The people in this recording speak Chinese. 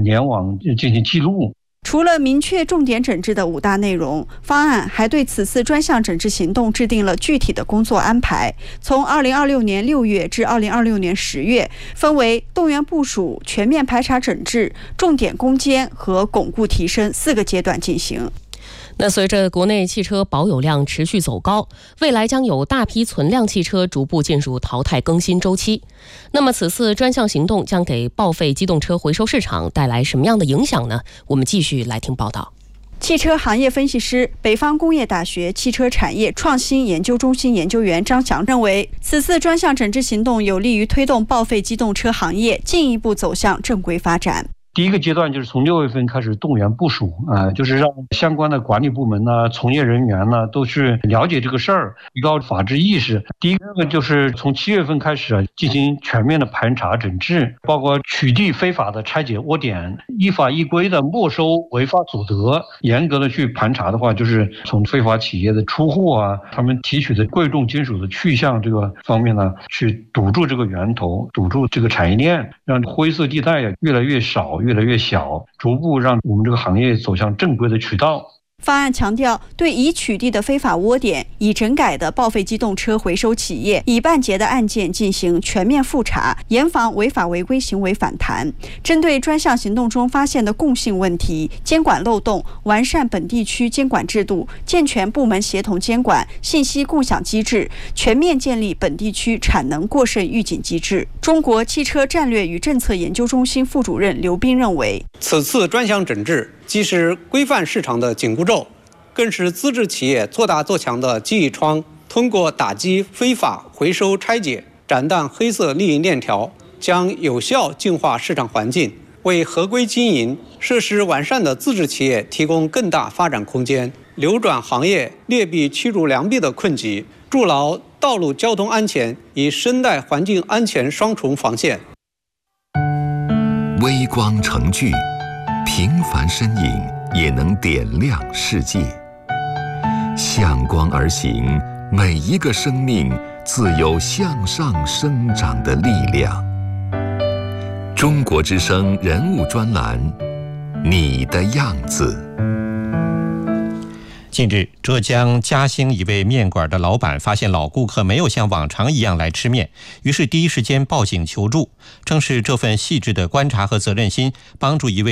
联网进行记录。 除了明确重点整治的5大内容，方案还对此次专项整治行动制定了具体的工作安排。从2026年6月至2026年10月，分为动员部署、全面排查整治、重点攻坚和巩固提升4个阶段进行。 那随着国内汽车保有量持续走高，未来将有大批存量汽车逐步进入淘汰更新周期。那么此次专项行动将给报废机动车回收市场带来什么样的影响呢？我们继续来听报道。汽车行业分析师、北方工业大学汽车产业创新研究中心研究员张翔认为，此次专项整治行动有利于推动报废机动车行业进一步走向正规发展。 第一个阶段就是从6月份开始动员部署就是让相关的管理部门从业人员都去了解这个事儿，提高法治意识。第一个就是从7月份开始进行全面的盘查整治，包括取缔非法的拆解窝点，依法依规的没收违法所得，严格的去盘查的话，就是从非法企业的出货他们提取的贵重金属的去向这个方面去堵住这个源头，堵住这个产业链，让灰色地带越来越少，越来越小，逐步让我们这个行业走向正规的渠道。 方案强调，对已取缔的非法窝点、已整改的报废机动车回收企业、已办结的案件进行全面复查，严防违法违规行为反弹。针对专项行动中发现的共性问题、监管漏洞，完善本地区监管制度，健全部门协同监管、信息共享机制，全面建立本地区产能过剩预警机制。中国汽车战略与政策研究中心副主任刘斌认为， 此次专项整治既是规范市场的紧箍咒，更是资质企业做大做强的记忆窗。通过打击非法回收拆解，斩断黑色利益链条，将有效净化市场环境，为合规经营、设施完善的自治企业提供更大发展空间，扭转行业劣币驱逐良币的困局，筑牢道路交通安全与生态环境安全双重防线。 微光成炬，平凡身影也能点亮世界。向光而行，每一个生命自有向上生长的力量。中国之声人物专栏，你的样子。 近日，浙江嘉兴一位面馆的老板发现老顾客没有像往常一样来吃面，于是第一时间报警求助。正是这份细致的观察和责任心，帮助一位